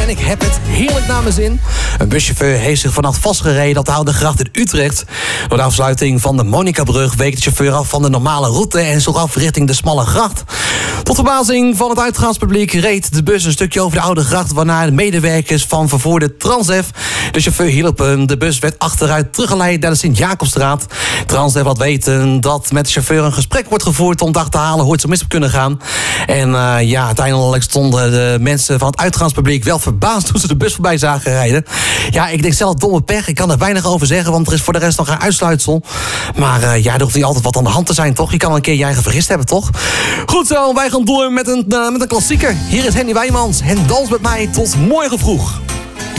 ik heb het heerlijk naar mijn zin. Een buschauffeur heeft zich vannacht vastgereden op de Oude Gracht in Utrecht. Door de afsluiting van de Monicabrug week de chauffeur af van de normale route en sloeg af richting de smalle gracht. Tot verbazing van het uitgaanspubliek reed de bus een stukje over de Oude Gracht, waarna de medewerkers van vervoerder Transdev de chauffeur hielpen. De bus werd achteruit teruggeleid naar de Sint-Jacobstraat. Transdev laat weten dat met de chauffeur een gesprek wordt gevoerd om te achterhalen hoe het zo mis op kunnen gaan. En uiteindelijk stonden de mensen van het uitgaanspubliek wel verbaasd toen ze de bus voorbij zagen rijden. Ja, ik denk zelf domme pech. Ik kan er weinig over zeggen, want er is voor de rest nog geen uitsluitsel. Maar er hoeft niet altijd wat aan de hand te zijn, toch? Je kan een keer je eigen vergist hebben, toch? Goed zo, wij gaan door met een klassieker. Hier is Henny Wijmans en dans met mij tot morgen vroeg.